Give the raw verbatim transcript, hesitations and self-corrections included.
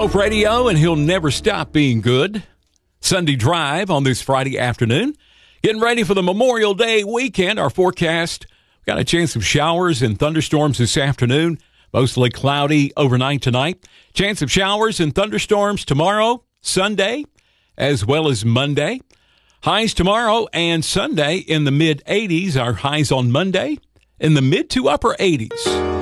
Hope Radio, and he'll never stop being good. Sunday Drive on this Friday afternoon. Getting ready for the Memorial Day weekend. Our forecast, we've got a chance of showers and thunderstorms this afternoon. Mostly cloudy overnight tonight. Chance of showers and thunderstorms tomorrow, Sunday, as well as Monday. Highs tomorrow and Sunday in the mid eighties. Our highs on Monday in the mid to upper eighties.